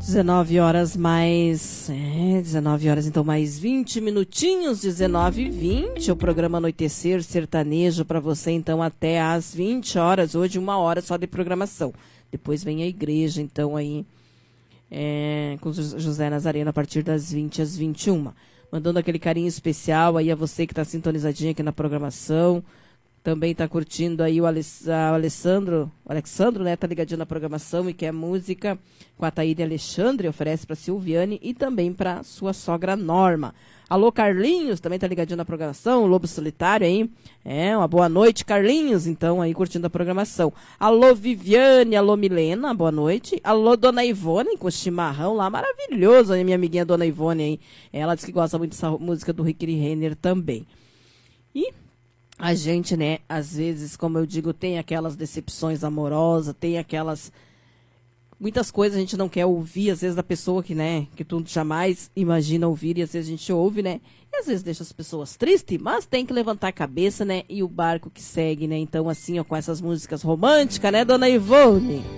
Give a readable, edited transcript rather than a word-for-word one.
19 horas mais... 19 horas, então mais 20 minutinhos, 19h20. O programa Anoitecer Sertanejo para você, então, até às 20 horas. Hoje, 1 hora só de programação. Depois vem a igreja, então, aí, com José Nazareno, a partir das 20 às 21. Mandando aquele carinho especial aí a você que está sintonizadinho aqui na programação. Também está curtindo aí o Alessandro, né, tá ligadinho na programação e quer música com a Taíde Alexandre, oferece para Silviane e também para sua sogra Norma. Alô, Carlinhos, também tá ligadinho na programação, o Lobo Solitário aí, uma boa noite, Carlinhos, então, aí curtindo a programação. Alô, Viviane, alô, Milena, boa noite. Alô, Dona Ivone, com o chimarrão lá, maravilhoso, a minha amiguinha Dona Ivone aí, ela diz que gosta muito dessa música do Rick Renner também. E... a gente, né, às vezes, como eu digo, tem aquelas decepções amorosas, tem aquelas... muitas coisas a gente não quer ouvir, às vezes, da pessoa que, né, que tu jamais imagina ouvir, e às vezes a gente ouve, né, e às vezes deixa as pessoas tristes, mas tem que levantar a cabeça, né, e o barco que segue, né, então, assim, ó, com essas músicas românticas, né, Dona Ivone?